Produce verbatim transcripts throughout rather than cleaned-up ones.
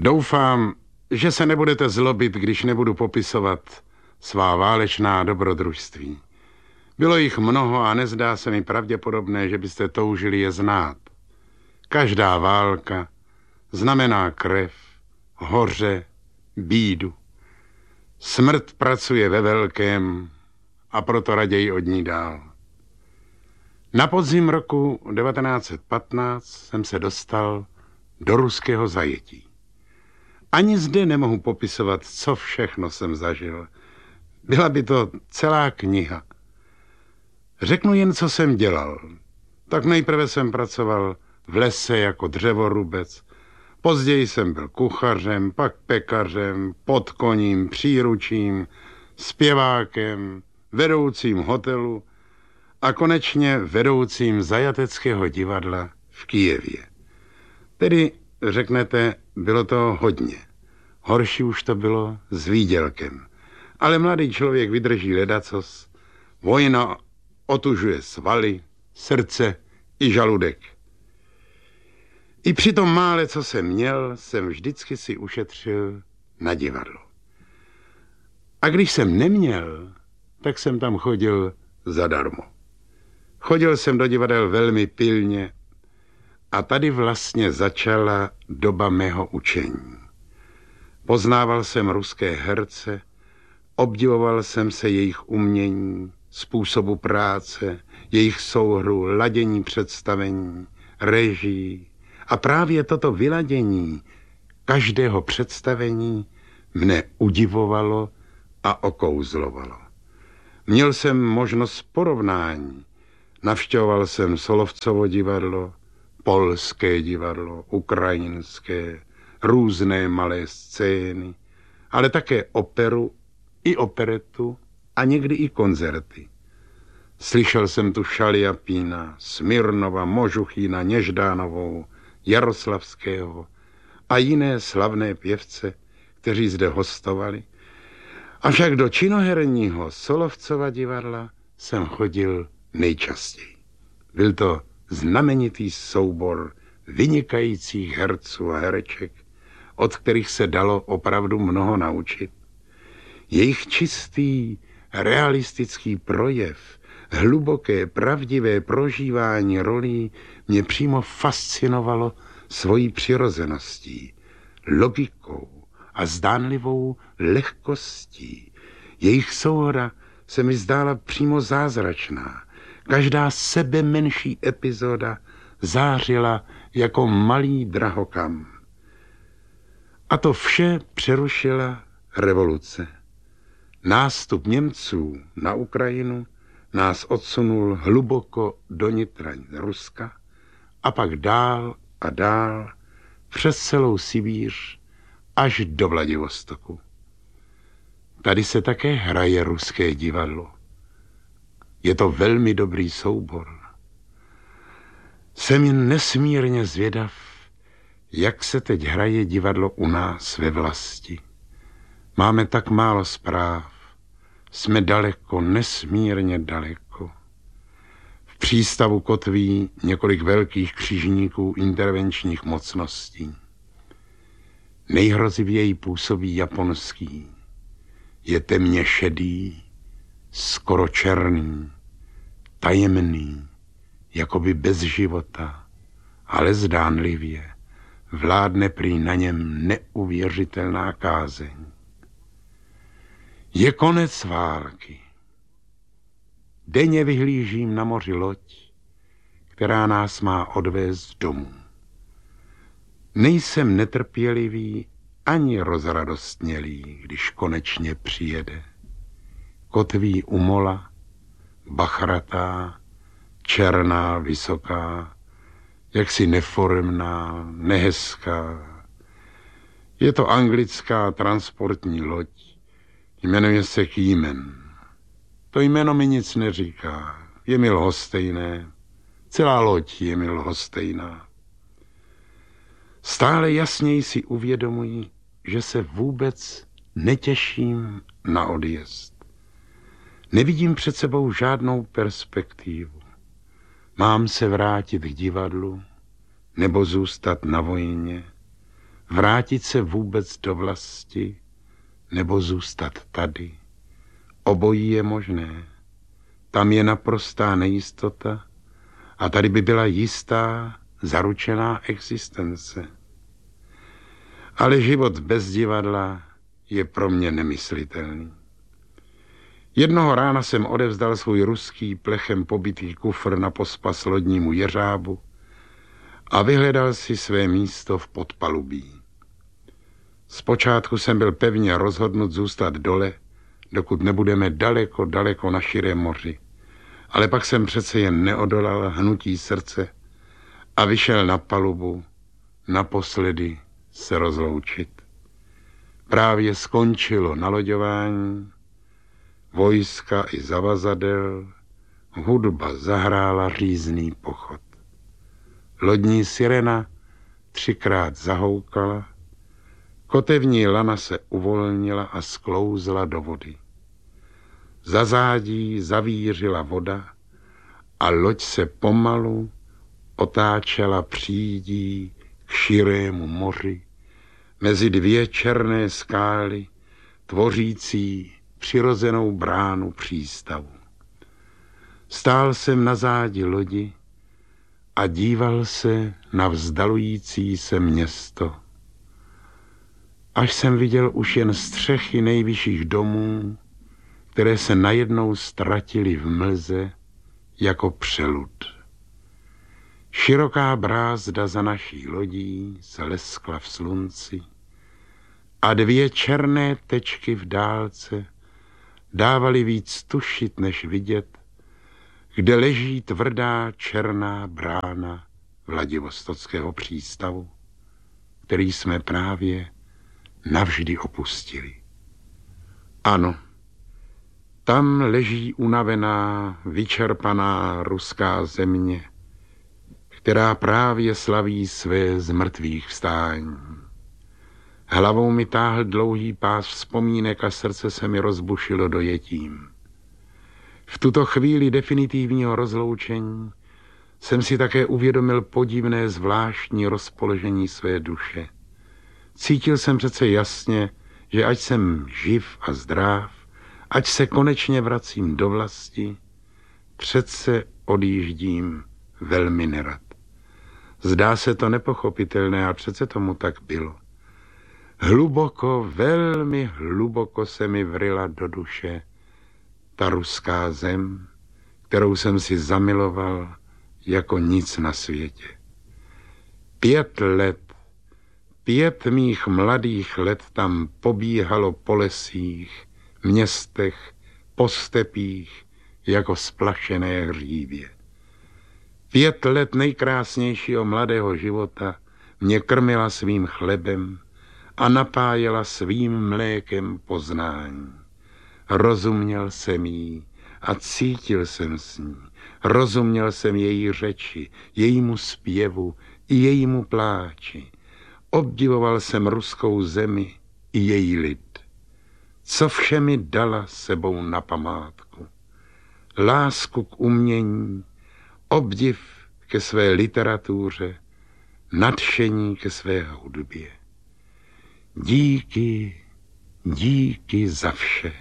Doufám, že se nebudete zlobit, když nebudu popisovat svá válečná dobrodružství. Bylo jich mnoho a nezdá se mi pravděpodobné, že byste toužili je znát. Každá válka znamená krev, hoře, bídu. Smrt pracuje ve velkém a proto raději od ní dál. Na podzim roku devatenáct set patnáct jsem se dostal do ruského zajetí. Ani zde nemohu popisovat, co všechno jsem zažil. Byla by to celá kniha. Řeknu jen, co jsem dělal. Tak nejprve jsem pracoval v lese jako dřevorubec. Později jsem byl kuchařem, pak pekařem, podkoním, příručím, zpěvákem, vedoucím hotelu a konečně vedoucím zajateckého divadla v Kyjevě. Tedy, řeknete, bylo to hodně. Horší už to bylo s výdělkem. Ale mladý člověk vydrží ledacos. Vojna otužuje svaly, srdce i žaludek. I při tom mále, co jsem měl, jsem vždycky si ušetřil na divadlo. A když jsem neměl, tak jsem tam chodil zadarmo. Chodil jsem do divadel velmi pilně a tady vlastně začala doba mého učení. Poznával jsem ruské herce, obdivoval jsem se jejich umění, způsobu práce, jejich souhru, ladění představení, režii. A právě toto vyladění každého představení mne udivovalo a okouzlovalo. Měl jsem možnost porovnání. Navštěvoval jsem Solovcovo divadlo, polské divadlo, ukrajinské, různé malé scény, ale také operu i operetu a někdy i koncerty. Slyšel jsem tu Šaliapína, Smirnova, Možuchína, Něždánovou, Jaroslavského a jiné slavné pěvce, kteří zde hostovali. Avšak do činoherního Solovcova divadla jsem chodil nejčastěji. Byl to znamenitý soubor vynikajících herců a hereček, od kterých se dalo opravdu mnoho naučit. Jejich čistý, realistický projev, hluboké, pravdivé prožívání rolí mě přímo fascinovalo svojí přirozeností, logikou a zdánlivou lehkostí. Jejich souhra se mi zdála přímo zázračná. Každá sebe menší epizoda zářila jako malý drahokam. A to vše přerušila revoluce. Nástup Němců na Ukrajinu nás odsunul hluboko do nitra Ruska a pak dál a dál přes celou Sibíř až do Vladivostoku. Tady se také hraje ruské divadlo. Je to velmi dobrý soubor. Jsem jen nesmírně zvědav, jak se teď hraje divadlo u nás ve vlasti. Máme tak málo zpráv. Jsme daleko, nesmírně daleko. V přístavu kotví několik velkých křižníků intervenčních mocností. Nejhrozivěji působí japonský. Je temně šedý, skoro černý, tajemný, jakoby bez života, ale zdánlivě. Vládne prý na něm neuvěřitelná kázeň. Je konec války. Denně vyhlížím na moři loď, která nás má odvést domů. Nejsem netrpělivý ani rozradostnělý, když konečně přijede. Kotví u mola, bachratá, černá, vysoká, jaksi neforemná, nehezká. Je to anglická transportní loď, jmenuje se Kýmen. To jméno mi nic neříká, je mi lhostejné, celá loď je mi lhostejná. Stále jasněji si uvědomuji, že se vůbec netěším na odjezd. Nevidím před sebou žádnou perspektivu. Mám se vrátit k divadlu nebo zůstat na vojně, Vrátit se vůbec do vlasti nebo zůstat tady? Obojí je možné. Tam je naprostá nejistota a tady by byla jistá, zaručená existence. Ale život bez divadla je pro mě nemyslitelný. Jednoho rána jsem odevzdal svůj ruský plechem pobitý kufr na pospas lodnímu jeřábu a vyhledal si své místo v podpalubí. Zpočátku jsem byl pevně rozhodnut zůstat dole, dokud nebudeme daleko, daleko na širém moři. Ale pak jsem přece jen neodolal hnutí srdce a vyšel na palubu naposledy se rozloučit. Právě skončilo naloďování, vojska i zavazadel, hudba zahrála rýzný pochod. Lodní sirena třikrát zahoukala, kotevní lana se uvolnila a sklouzla do vody. Za zádí zavířila voda a loď se pomalu otáčela přídí k širému moři mezi dvě černé skály, tvořící přirozenou bránu přístavu. Stál jsem na zádi lodi a díval se na vzdalující se město. Až jsem viděl už jen střechy nejvyšších domů, které se najednou ztratily v mlze jako přelud. Široká brázda za naší lodí se leskla v slunci a dvě černé tečky v dálce dávaly víc tušit než vidět, kde leží tvrdá černá brána Vladivostockého přístavu, který jsme právě navždy opustili. Ano, tam leží unavená, vyčerpaná ruská země, která právě slaví své z mrtvých vstání. Hlavou mi táhl dlouhý pás vzpomínek a srdce se mi rozbušilo dojetím. V tuto chvíli definitivního rozloučení jsem si také uvědomil podivné zvláštní rozpoložení své duše. Cítil jsem přece jasně, že ať jsem živ a zdrav, ať se konečně vracím do vlasti, přece odjíždím velmi nerad. Zdá se to nepochopitelné, a přece tomu tak bylo. Hluboko, velmi hluboko se mi vryla do duše ta ruská zem, kterou jsem si zamiloval jako nic na světě. Pět let, pět mých mladých let tam pobíhalo po lesích, městech, po stepích, jako splašené hřívě. Pět let nejkrásnějšího mladého života mě krmila svým chlebem a napájela svým mlékem poznání. Rozuměl jsem jí a cítil jsem s ní. Rozuměl jsem její řeči, jejímu zpěvu i jejímu pláči. Obdivoval jsem ruskou zemi i její lid. Co vše mi dala sebou na památku. Lásku k umění, obdiv ke své literatuře, nadšení ke své hudbě. Díky, díky za vše.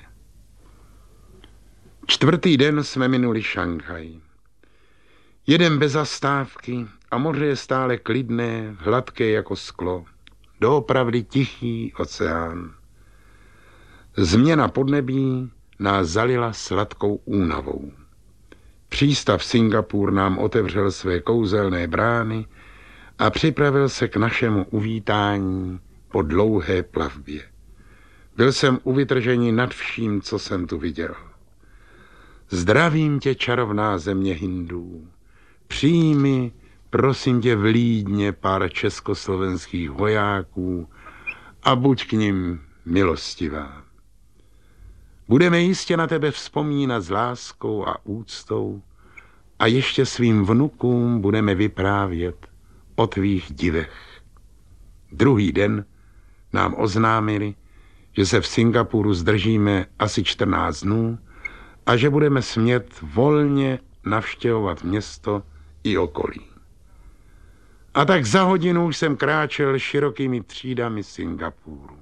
Čtvrtý den jsme minuli Šanghaj. Jedem bez zastávky a moře je stále klidné, hladké jako sklo. Doopravdy tichý oceán. Změna podnebí nás zalila sladkou únavou. Přístav Singapur nám otevřel své kouzelné brány a připravil se k našemu uvítání po dlouhé plavbě. Byl jsem u vytržení nad vším, co jsem tu viděl. Zdravím tě, čarovná země Hindů. Přijmi, prosím tě, vlídně pár československých vojáků a buď k nim milostivá. Budeme jistě na tebe vzpomínat s láskou a úctou a ještě svým vnukům budeme vyprávět o tvých divech. Druhý den nám oznámili, že se v Singapuru zdržíme asi čtrnáct dnů a že budeme smět volně navštěvovat město i okolí. A tak za hodinu už jsem kráčel širokými třídami Singapuru.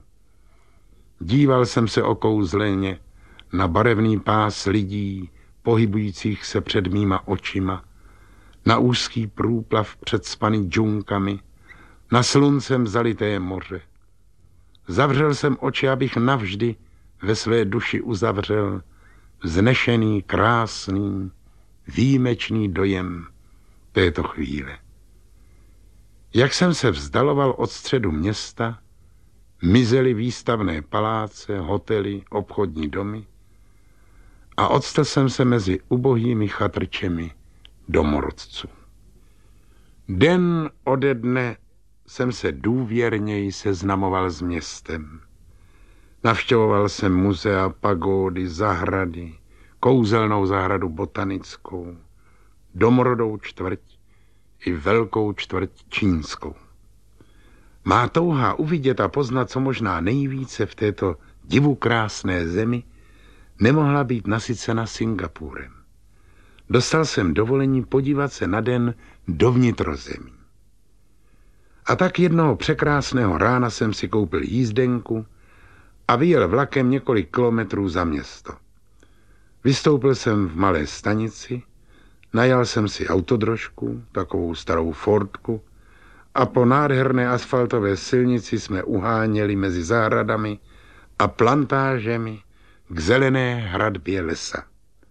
Díval jsem se okouzleně na barevný pás lidí, pohybujících se před mýma očima, na úzký průplav předspaný džunkami, na sluncem zalité moře. Zavřel jsem oči, abych navždy ve své duši uzavřel vznešený, krásný, výjimečný dojem této chvíle. Jak jsem se vzdaloval od středu města, mizely výstavné paláce, hotely, obchodní domy a odstl jsem se mezi ubohými chatrčemi domorodců. Den ode dne jsem se důvěrněji seznamoval s městem. Navštěvoval jsem muzea, pagódy, zahrady, kouzelnou zahradu botanickou, domorodou čtvrť i velkou čtvrť čínskou. Má touha uvidět a poznat co možná nejvíce v této divukrásné zemi nemohla být nasycena Singapurem. Dostal jsem dovolení podívat se na den do vnitrozemí. A tak jednoho překrásného rána jsem si koupil jízdenku a vyjel vlakem několik kilometrů za město. Vystoupil jsem v malé stanici, najal jsem si autodrožku, takovou starou Fordku, a po nádherné asfaltové silnici jsme uháněli mezi zahradami a plantážemi k zelené hradbě lesa.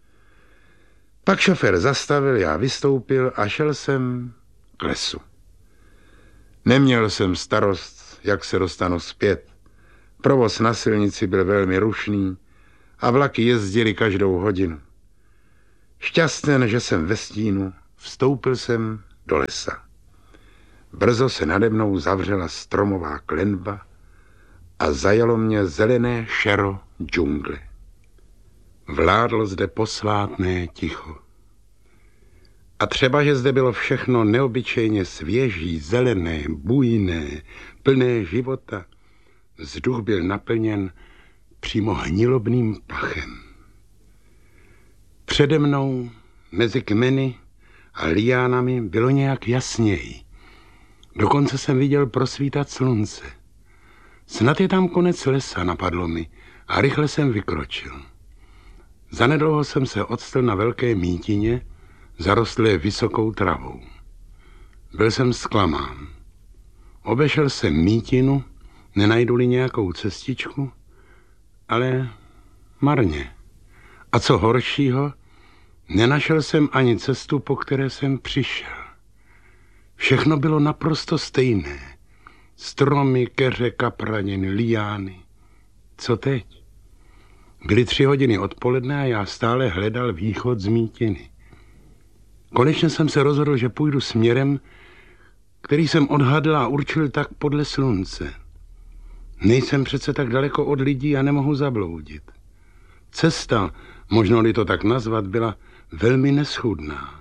Pak šofér zastavil, já vystoupil a šel jsem k lesu. Neměl jsem starost, jak se dostanu zpět. Provoz na silnici byl velmi rušný a vlaky jezdily každou hodinu. Šťastný, že jsem ve stínu, vstoupil jsem do lesa. Brzo se nade mnou zavřela stromová klenba a zajalo mě zelené šero džungle. Vládlo zde posvátné ticho. A třeba, že zde bylo všechno neobyčejně svěží, zelené, bujné, plné života, vzduch byl naplněn přímo hnilobným pachem. Přede mnou, mezi kmeny a liánami, bylo nějak jasněji. Dokonce jsem viděl prosvítat slunce. Snad je tam konec lesa, napadlo mi, a rychle jsem vykročil. Zanedlouho jsem se odstl na velké mítině, zarostlé vysokou travou. Byl jsem zklamán. Obešel jsem mítinu, nenajdu-li nějakou cestičku, ale marně. A co horšího, nenašel jsem ani cestu, po které jsem přišel. Všechno bylo naprosto stejné. Stromy, keře, kapraniny, liány. Co teď? Byly tři hodiny odpoledne a já stále hledal východ z mítiny. Konečně jsem se rozhodl, že půjdu směrem, který jsem odhadl a určil tak podle slunce. Nejsem přece tak daleko od lidí a nemohu zabloudit. Cesta, možno-li to tak nazvat, byla velmi neschudná.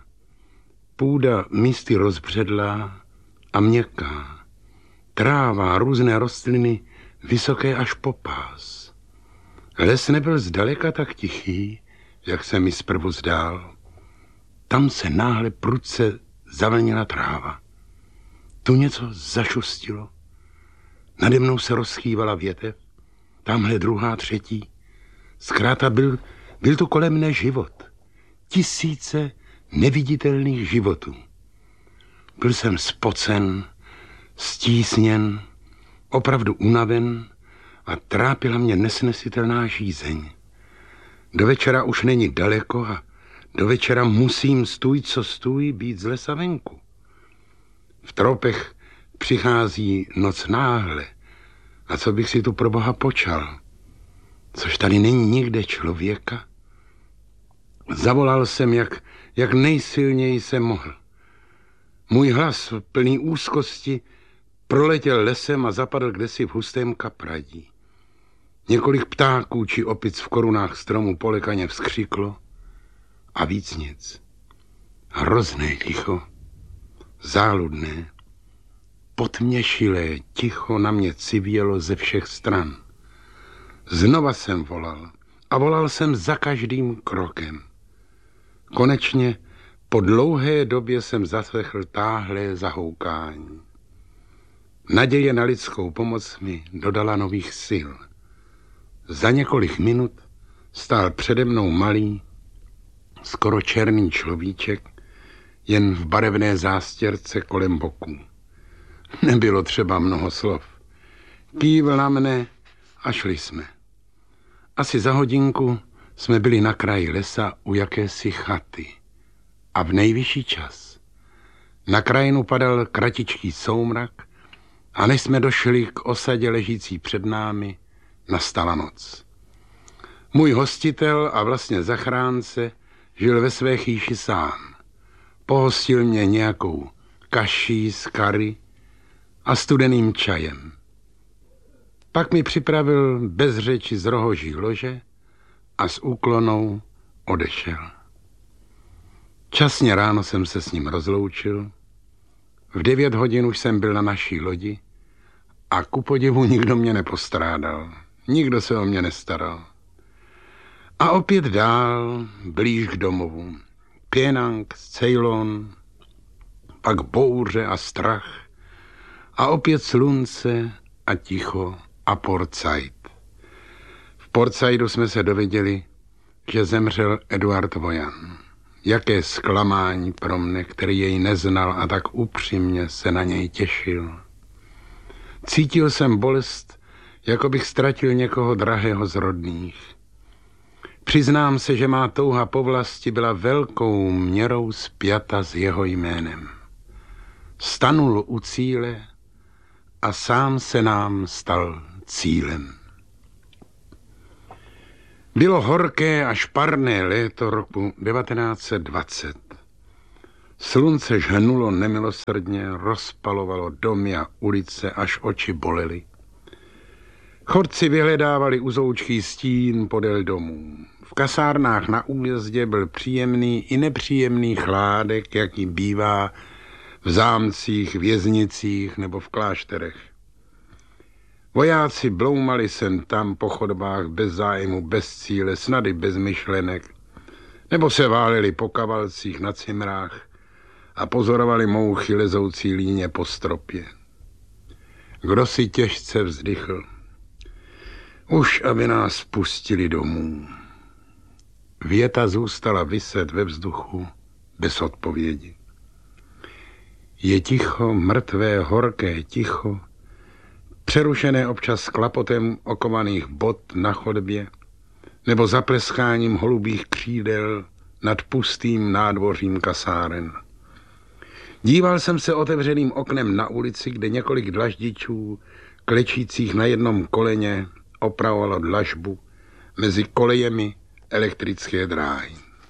Půda místy rozbředlá a měkká. Tráva, různé rostliny, vysoké až po pás. Les nebyl zdaleka tak tichý, jak se mi zprvu zdál. Tam se náhle prudce zavlnila tráva. Tu něco zašustilo. Nade mnou se rozchývala větev, tamhle druhá, třetí. Zkrátka byl, byl tu kolem mne život. Tisíce neviditelných životů. Byl jsem spocen, stísněn, opravdu unaven a trápila mě nesnesitelná žízeň. Do večera už není daleko a do večera musím stůj, co stůj, být z lesa venku. V tropech přichází noc náhle. A co bych si tu pro Boha počal? Což tady není nikde člověka? Zavolal jsem, jak, jak nejsilněji jsem mohl. Můj hlas, plný úzkosti, proletěl lesem a zapadl kdesi v hustém kapradí. Několik ptáků či opic v korunách stromu polekaně vzkřiklo a víc nic. Hrozné ticho, záludné, potměšilé ticho na mě civělo ze všech stran. Znova jsem volal a volal jsem za každým krokem. Konečně po Po dlouhé době jsem zaslechl táhlé zahoukání. Naděje na lidskou pomoc mi dodala nových sil. Za několik minut stál přede mnou malý, skoro černý človíček, jen v barevné zástěrce kolem boků. Nebylo třeba mnoho slov. Kývl na mne a šli jsme. Asi za hodinku jsme byli na kraji lesa u jakési chaty. A v nejvyšší čas. Na krajinu padal kratičký soumrak a než jsme došli k osadě ležící před námi, nastala noc. Můj hostitel a vlastně zachránce žil ve své chýši sám. Pohostil mě nějakou kaší z kary a studeným čajem. Pak mi připravil bez řeči z rohoží lože a s úklonou odešel. Časně ráno jsem se s ním rozloučil. V devět hodin už jsem byl na naší lodi a ku podivu nikdo mě nepostrádal. Nikdo se o mě nestaral. A opět dál, blíž k domovu. Penang, Ceylon, pak bouře a strach a opět slunce a ticho a Port Said. V Port Saidu jsme se dověděli, že zemřel Eduard Vojan. Jaké zklamání pro mne, který jej neznal a tak upřímně se na něj těšil. Cítil jsem bolest, jako bych ztratil někoho drahého z rodných. Přiznám se, že má touha po vlasti byla velkou měrou spjata s jeho jménem. Stanul u cíle a sám se nám stal cílem. Bylo horké a šparné léto roku devatenáct set dvacet. Slunce žhnulo nemilosrdně, rozpalovalo domy a ulice, až oči bolely. Chodci vyhledávali uzoučký stín podél domů. V kasárnách na újezdě byl příjemný i nepříjemný chládek, jaký bývá v zámcích, věznicích nebo v klášterech. Vojáci bloumali sem tam po chodbách bez zájmu, bez cíle, snady bez myšlenek, nebo se váleli po kavalcích na cimrách a pozorovali mouchy lezoucí líně po stropě. Kdo si těžce vzdychl. Už aby nás pustili domů. Věta zůstala viset ve vzduchu bez odpovědi. Je ticho, mrtvé, horké ticho, přerušené občas klapotem okovaných bot na chodbě nebo zapleskáním holubých křídel nad pustým nádvořím kasáren. Díval jsem se otevřeným oknem na ulici, kde několik dlaždičů, klečících na jednom koleně, opravovalo dlažbu mezi kolejemi elektrické dráhy.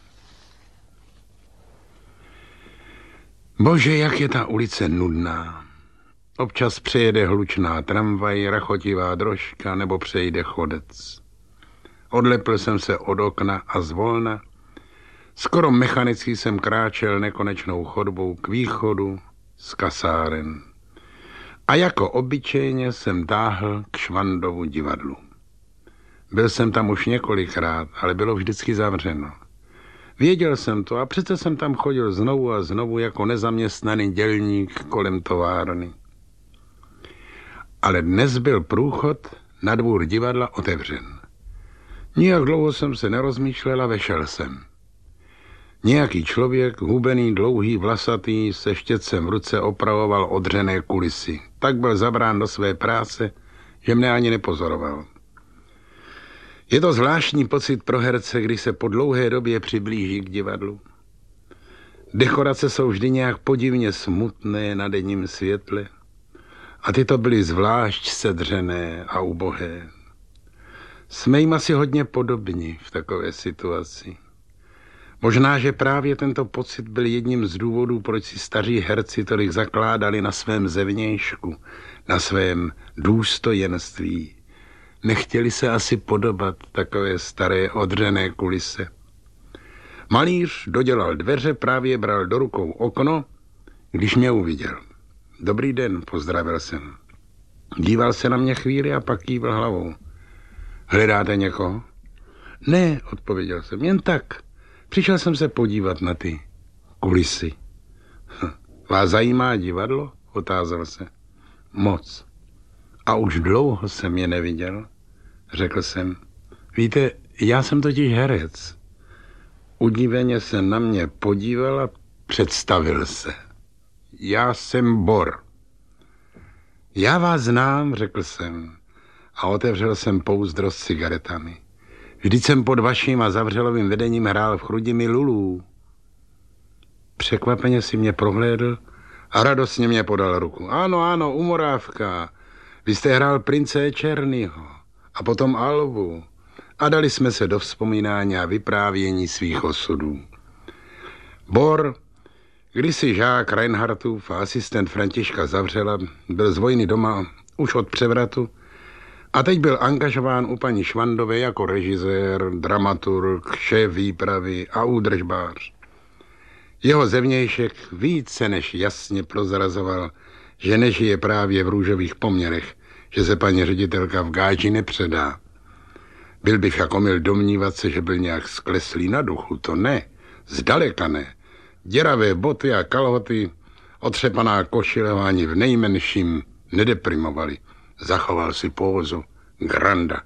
Bože, jak je ta ulice nudná. Občas přejede hlučná tramvaj, rachotivá drožka nebo přejde chodec. Odlepl jsem se od okna a zvolna, skoro mechanicky jsem kráčel nekonečnou chodbou k východu z kasáren. A jako obyčejně jsem táhl k Švandovu divadlu. Byl jsem tam už několikrát, ale bylo vždycky zavřeno. Věděl jsem to a přece jsem tam chodil znovu a znovu jako nezaměstnaný dělník kolem továrny. Ale dnes byl průchod na dvůr divadla otevřen. Nijak dlouho jsem se nerozmýšlel a vešel jsem. Nějaký člověk, hubený, dlouhý, vlasatý, se štětcem v ruce opravoval odřené kulisy. Tak byl zabrán do své práce, že mne ani nepozoroval. Je to zvláštní pocit pro herce, když se po dlouhé době přiblíží k divadlu. Dekorace jsou vždy nějak podivně smutné na denním světle a tyto byly zvlášť sedřené a ubohé. Jsme jim asi hodně podobní v takové situaci. Možná, že právě tento pocit byl jedním z důvodů, proč si staří herci tolik zakládali na svém zevnějšku, na svém důstojenství. Nechtěli se asi podobat takové staré odřené kulise. Malíř dodělal dveře, právě bral do rukou okno, když mě uviděl. Dobrý den, pozdravil jsem. Díval se na mě chvíli a pak kývl hlavou. Hledáte někoho? Ne, odpověděl jsem, jen tak. Přišel jsem se podívat na ty kulisy. Vás zajímá divadlo? Otázal se. Moc. A už dlouho jsem je neviděl, řekl jsem. Víte, já jsem totiž herec. Udiveně se na mě podíval a představil se. Já jsem Bor. Já vás znám, řekl jsem a otevřel jsem pouzdro s cigaretami. Vždyť jsem pod vaším a Zavřelovým vedením hrál v Chrudimi Lulů. Překvapeně si mě prohlédl a radostně mě podal ruku. Ano, ano, u Morávka. Vy jste hrál prince Černýho a potom Alvu. A dali jsme se do vzpomínání a vyprávění svých osudů. Bor, kdysi žák Reinhardtův a asistent Františka Zavřela, byl z vojny doma už od převratu a teď byl angažován u paní Švandové jako režisér, dramaturg, šéf výpravy a údržbář. Jeho zevnějšek více než jasně prozrazoval, že nežije právě v růžových poměrech, že se paní ředitelka v gáži nepředá. Byl by však omyl domnívat se, že byl nějak skleslý na duchu, to ne, zdaleka ne. Děravé boty a kalhoty, otřepaná košile ani v nejmenším nedeprimovali. Zachoval si pózu granda.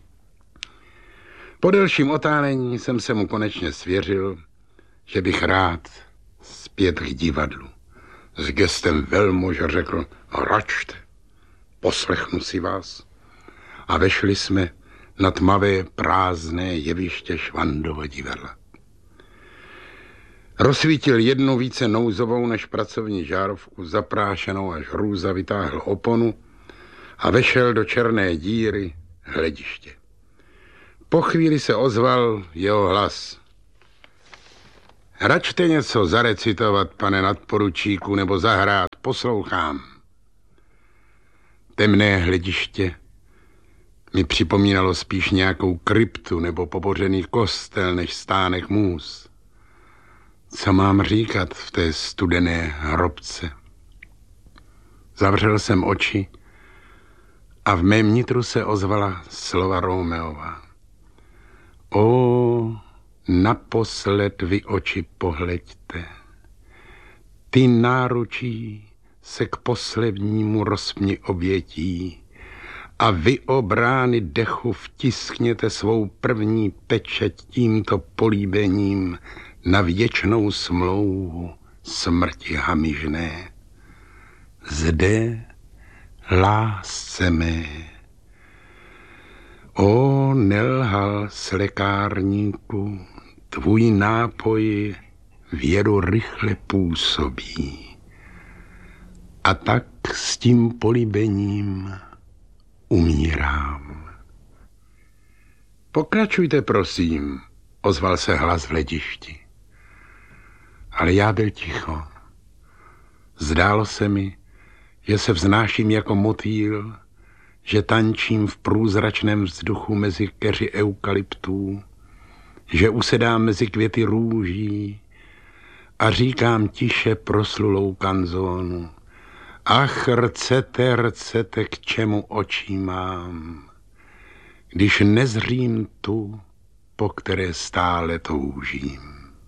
Po delším otálení jsem se mu konečně svěřil, že bych rád zpět k divadlu. S gestem velmože řekl, račte, poslechnu si vás. A vešli jsme na tmavé prázdné jeviště Švandova divadla. Rozsvítil jednu více nouzovou než pracovní žárovku, zaprášenou, až hrůza vytáhl oponu a vešel do černé díry hlediště. Po chvíli se ozval jeho hlas. Račte něco zarecitovat, pane nadporučíku, nebo zahrát, poslouchám. Temné hlediště mi připomínalo spíš nějakou kryptu nebo pobořený kostel než stánek můz. Co mám říkat v té studené hrobce? Zavřel jsem oči a v mém nitru se ozvala slova Romeova. O, naposled vy oči pohleďte, ty náručí se k poslednímu rozpni obětí a vy o brány dechu vtiskněte svou první pečeť tímto políbením na věčnou smlouvu smrti hamižné. Zde, lásce mé, o nelhal s lékárníku, tvůj nápoj věru rychle působí. A tak s tím políbením umírám. Pokračujte, prosím, ozval se hlas v hledišti. Ale já byl ticho. Zdálo se mi, že se vznáším jako motýl, že tančím v průzračném vzduchu mezi keři eukalyptů, že usedám mezi květy růží a říkám tiše proslulou kanzónu. Ach, rcete, rcete, k čemu očí mám, když nezřím tu, po které stále toužím.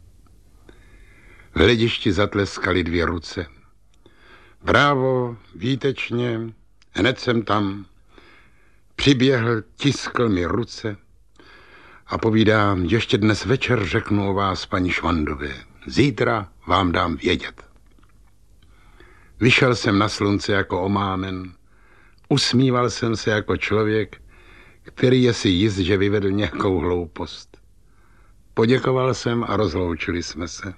V hledišti zatleskaly dvě ruce. Bravo, výtečně, hned jsem tam. Přiběhl, tiskl mi ruce a povídám, ještě dnes večer řeknu o vás paní Švandové. Zítra vám dám vědět. Vyšel jsem na slunce jako omámen, usmíval jsem se jako člověk, který je si jist, že vyvedl nějakou hloupost. Poděkoval jsem a rozloučili jsme se.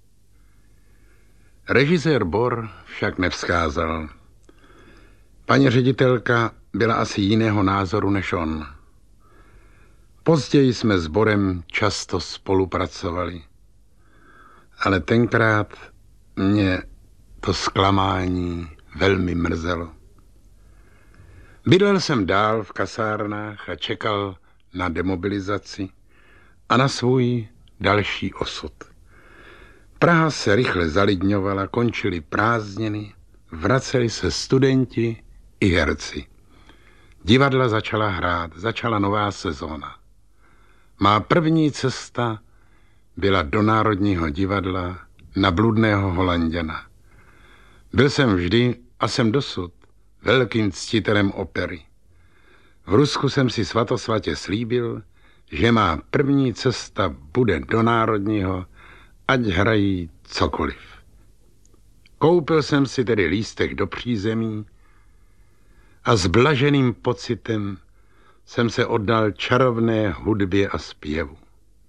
Režisér Bor však nevzkázal. Paní ředitelka byla asi jiného názoru než on. Později jsme s Borem často spolupracovali, ale tenkrát mě to zklamání velmi mrzelo. Bydlel jsem dál v kasárnách a čekal na demobilizaci a na svůj další osud. Praha se rychle zalidňovala, končily prázdniny, vraceli se studenti i herci. Divadla začala hrát, začala nová sezóna. Má první cesta byla do Národního divadla na bludného Holanďana. Byl jsem vždy a jsem dosud velkým ctitelem opery. V Rusku jsem si svatosvatě slíbil, že má první cesta bude do Národního, ať hrají cokoliv. Koupil jsem si tedy lístek do přízemí a s blaženým pocitem jsem se oddal čarovné hudbě a zpěvu.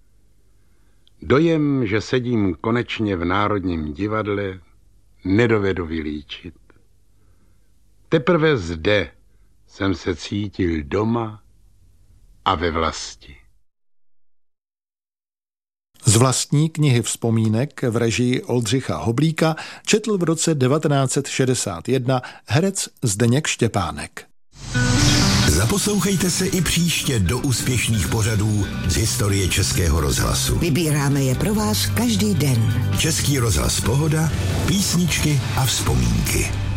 Dojem, že sedím konečně v Národním divadle, nedovedu vylíčit. Teprve zde jsem se cítil doma a ve vlasti. Z vlastní knihy vzpomínek v režii Oldřicha Hoblíka četl v roce devatenáct set šedesát jedna herec Zdeněk Štěpánek. Zaposlouchejte se i příště do úspěšných pořadů z historie Českého rozhlasu. Vybíráme je pro vás každý den. Český rozhlas Pohoda, písničky a vzpomínky.